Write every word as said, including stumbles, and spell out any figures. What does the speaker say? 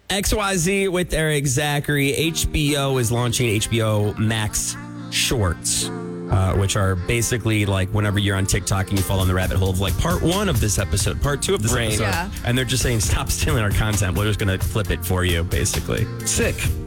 X Y Z with Eric Zachary. H B O is launching H B O Max Shorts, uh, which are basically like whenever you're on TikTok and you fall in the rabbit hole of like part one of this episode, part two of this Right. episode. Yeah. And they're just saying, stop stealing our content. We're just going to flip it for you, basically. Sick.